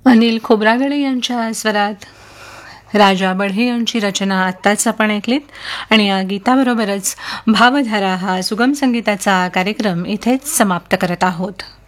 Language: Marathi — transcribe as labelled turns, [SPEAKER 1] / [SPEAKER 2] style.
[SPEAKER 1] अनिल खोब्रागडे यांच्या स्वरात राजा बढे यांची रचना आत्ताच आपण ऐकलीत आणि या गीताबरोबरच भावधारा हा सुगम संगीताचा कार्यक्रम इथेच समाप्त करत आहोत.